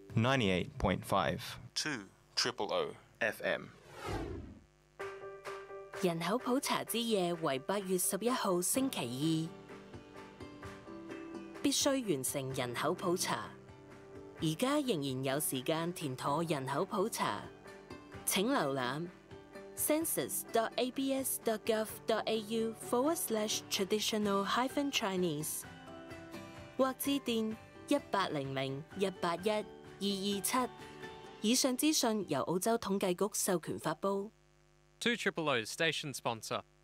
98.5 200 FM。 人口普查之夜為8月11號星期二，必須完成人口普查。而家仍然有時間填妥人口普查，請瀏覽 census.abs.gov.au/traditional-chinese 或致電1800-181-227。以上資訊由澳洲統計局授權發布。 200 station sponsor.